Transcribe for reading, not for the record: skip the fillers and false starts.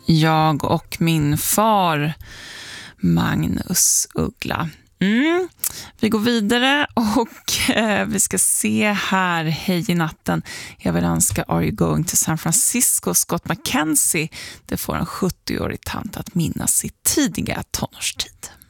Jag och min far Magnus Uggla. Vi går vidare och vi ska se här. Hej i natten. Jag vill önska Are You Going to San Francisco? Scott McKenzie. Det får en 70-årig tant att minnas sitt tidiga tonårstid.